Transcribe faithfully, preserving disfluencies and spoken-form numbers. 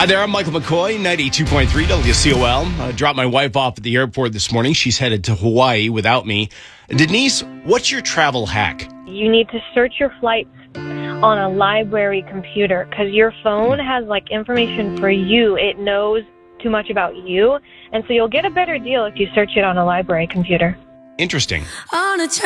Hi there, I'm Michael McCoy, ninety-two point three W C O L. I dropped my wife off at the airport this morning. She's headed to Hawaii without me. Denise, what's your travel hack? You need to search your flights on a library computer because your phone has like information for you. It knows too much about you. And so you'll get a better deal if you search it on a library computer. Interesting. On a